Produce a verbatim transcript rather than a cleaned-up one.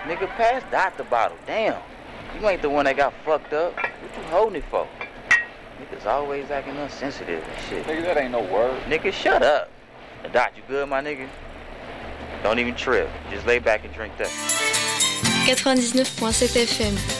Nigga, pass Dot the bottle. Damn. You ain't the one that got fucked up. What you holding it for? Niggas always acting insensitive and shit. Nigga, that ain't no word. Nigga, shut up. Dot, you good, my nigga? Don't even trip. Just lay back and drink that. quatre-vingt-dix-neuf point sept F M